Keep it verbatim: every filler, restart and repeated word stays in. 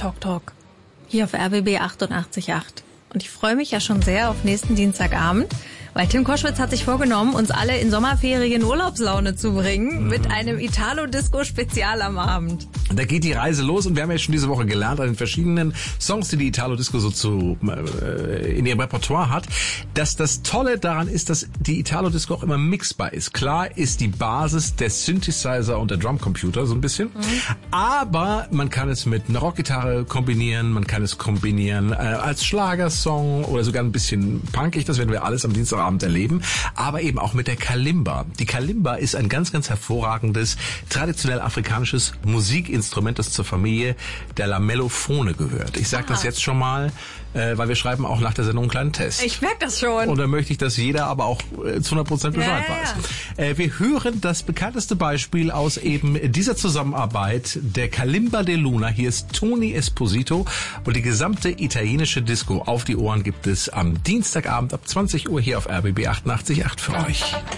Talk Talk. Hier auf R B B achtundachtzig Komma acht. Und ich freue mich ja schon sehr auf nächsten Dienstagabend, weil Tim Koschwitz hat sich vorgenommen, uns alle in Sommerferien Urlaubslaune zu bringen mhm. mit einem Italo-Disco-Spezial am Abend. Da geht die Reise los und wir haben ja schon diese Woche gelernt an den verschiedenen Songs, die die Italo-Disco so zu, äh, in ihrem Repertoire hat, dass das Tolle daran ist, dass die Italo-Disco auch immer mixbar ist. Klar ist die Basis der Synthesizer und der Drumcomputer so ein bisschen, mhm. aber man kann es mit einer Rockgitarre kombinieren, man kann es kombinieren äh, als Schlagersong oder sogar ein bisschen punkig, das werden wir alles am Dienstagabend erleben, aber eben auch mit der Kalimba. Die Kalimba ist ein ganz, ganz hervorragendes, traditionell afrikanisches Musikinstrument, das zur Familie der Lamellophone gehört. Ich sage das jetzt schon mal, äh, weil wir schreiben auch nach der Sendung einen kleinen Test. Ich merke das schon. Und da möchte ich, dass jeder aber auch äh, zu hundert Prozent Bescheid ja, ja. weiß. Äh, wir hören das bekannteste Beispiel aus eben dieser Zusammenarbeit der Kalimba de Luna. Hier ist Tony Esposito und die gesamte italienische Disco auf die Ohren gibt es am Dienstagabend ab zwanzig Uhr hier auf R B B achtundachtzig Komma acht für euch.